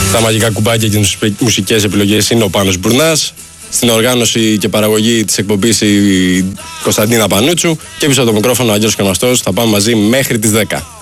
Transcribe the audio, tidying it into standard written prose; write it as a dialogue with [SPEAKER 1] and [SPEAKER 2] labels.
[SPEAKER 1] Τα μαγικά κουμπάκια και τις μουσικές επιλογές είναι ο Πάνος Μπουρνάς. Στην οργάνωση και παραγωγή της εκπομπής η Κωνσταντίνα Πανούτσου. Και πίσω από το μικρόφωνο ο Αγγέλος Κοναστός. Θα πάμε μαζί μέχρι τις 10.